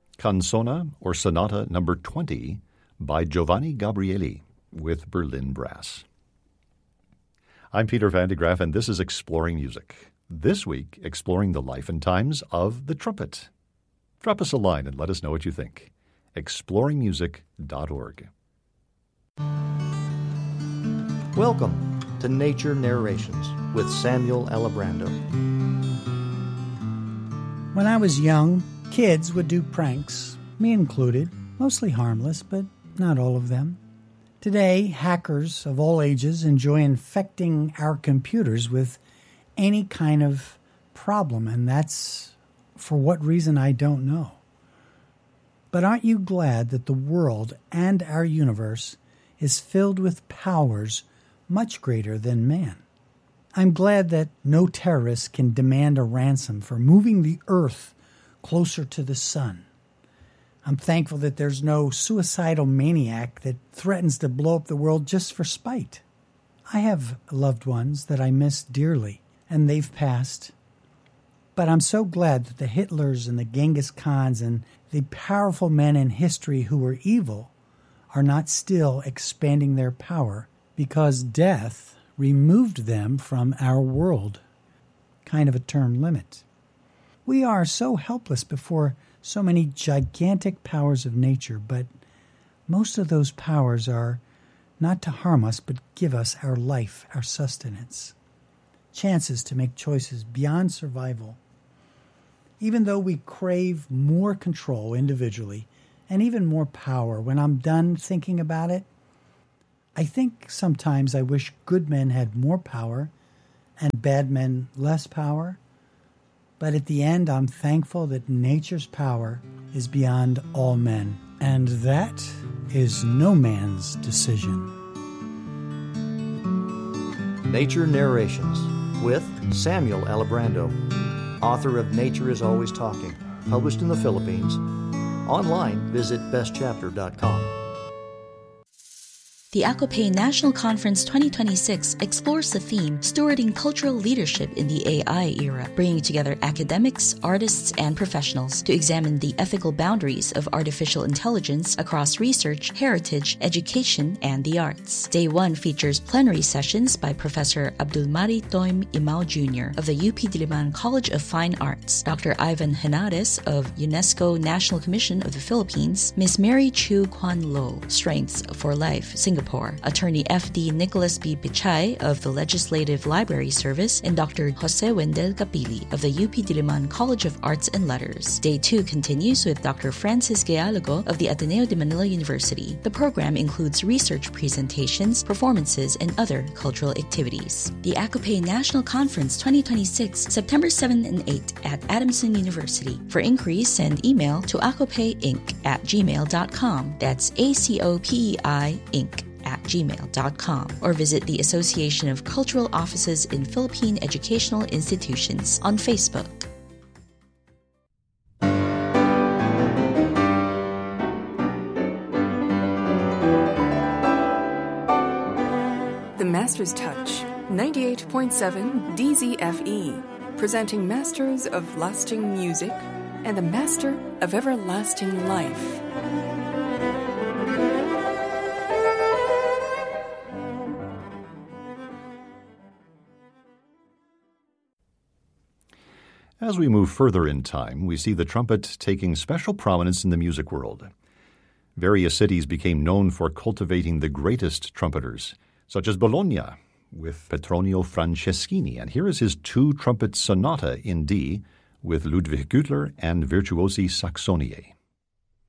Canzona or Sonata number 20 by Giovanni Gabrieli with Berlin Brass. I'm Peter Van de Graaff, and this is Exploring Music. This week, exploring the life and times of the trumpet. Drop us a line and let us know what you think. exploringmusic.org. Welcome to Nature Narrations with Samuel Alibrando. When I was young, kids would do pranks, me included, mostly harmless, but not all of them. Today, hackers of all ages enjoy infecting our computers with any kind of problem, and that's for what reason I don't know. But aren't you glad that the world and our universe is filled with powers much greater than man? I'm glad that no terrorist can demand a ransom for moving the earth closer to the sun. I'm thankful that there's no suicidal maniac that threatens to blow up the world just for spite. I have loved ones that I miss dearly, and they've passed. But I'm so glad that the Hitlers and the Genghis Khans and the powerful men in history who were evil are not still expanding their power, because death removed them from our world. Kind of a term limit. We are so helpless before so many gigantic powers of nature, but most of those powers are not to harm us, but give us our life, our sustenance, chances to make choices beyond survival. Even though we crave more control individually and even more power, when I'm done thinking about it, I think sometimes I wish good men had more power and bad men less power. But at the end, I'm thankful that nature's power is beyond all men. And that is no man's decision. Nature Narrations with Samuel Alibrando, author of Nature is Always Talking, published in the Philippines. Online, visit bestchapter.com. The ACOPE National Conference 2026 explores the theme Stewarding Cultural Leadership in the AI Era, bringing together academics, artists, and professionals to examine the ethical boundaries of artificial intelligence across research, heritage, education, and the arts. Day 1 features plenary sessions by Professor Abdulmari Toim Imao Jr. of the UP Diliman College of Fine Arts, Dr. Ivan Henares of UNESCO National Commission of the Philippines, Ms. Mary Chu Kwan Lo, Strengths for Life, Singapore, Attorney F.D. Nicholas B. Pichay of the Legislative Library Service, and Dr. Jose Wendel Capili of the UP Diliman College of Arts and Letters. Day 2 continues with Dr. Francis Gayalogo of the Ateneo de Manila University. The program includes research presentations, performances, and other cultural activities. The ACOPE National Conference 2026, September 7 and 8 at Adamson University. For inquiries, send email to acopeinc@gmail.com. That's ACOPEI Inc. @gmail.com, or visit the Association of Cultural Offices in Philippine Educational Institutions on Facebook. The Master's Touch, 98.7 DZFE, presenting Masters of Lasting Music and the Master of Everlasting Life. As we move further in time, we see the trumpet taking special prominence in the music world. Various cities became known for cultivating the greatest trumpeters, such as Bologna, with Petronio Franceschini. And here is his two-trumpet sonata in D with Ludwig Güttler and Virtuosi Saxoniae.